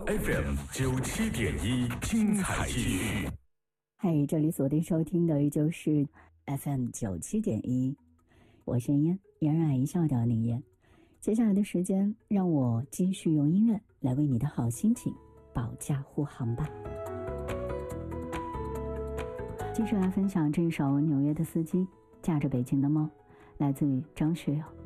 FM 97.1，精彩继续。 嗨，这里锁定收听的依旧是 FM 97.1，我是嫣，嫣然一笑的林嫣。接下来的时间，让我继续用音乐来为你的好心情保驾护航吧。继续来分享这首《纽约的司机驾着北京的梦》，来自于张学友。